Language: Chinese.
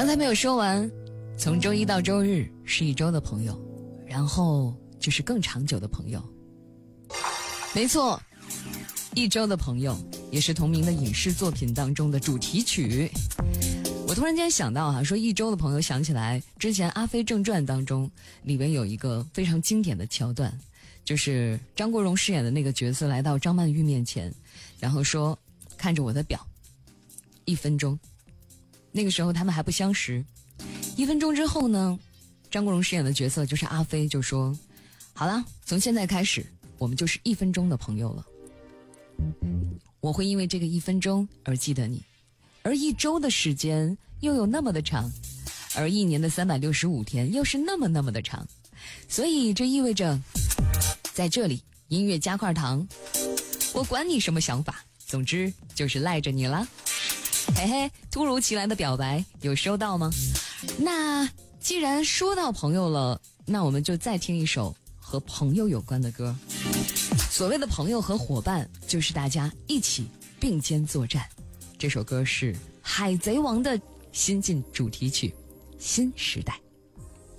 才没有说完，从周一到周日是一周的朋友，然后就是更长久的朋友。没错，一周的朋友也是同名的影视作品当中的主题曲。我突然间想到说一周的朋友，想起来之前《阿飞正传》当中里面有一个非常经典的桥段，就是张国荣饰演的那个角色来到张曼玉面前，然后说看着我的表，1分钟。那个时候他们还不相识，1分钟之后呢，张国荣饰演的角色就是阿飞就说，好了，从现在开始我们就是1分钟的朋友了，我会因为这个1分钟而记得你，而1周的时间又有那么的长，而1年的365天又是那么的长，所以这意味着在这里音乐加块糖，我管你什么想法，总之就是赖着你了。嘿嘿，突如其来的表白有收到吗？那既然说到朋友了，那我们就再听一首和朋友有关的歌。所谓的朋友和伙伴，就是大家一起并肩作战。这首歌是海贼王的新晋主题曲《新时代》。